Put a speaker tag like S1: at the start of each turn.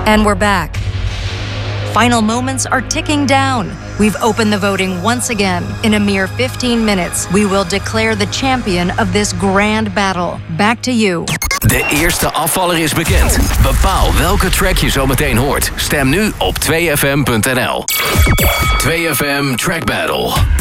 S1: And we're back. Final moments are ticking down. We've opened the voting once again. In a mere 15 minutes, we will declare the champion of this grand battle. Back to you.
S2: De eerste afvaller is bekend. Bepaal welke track je zo meteen hoort. Stem nu op 2fm.nl. 2FM Track Battle.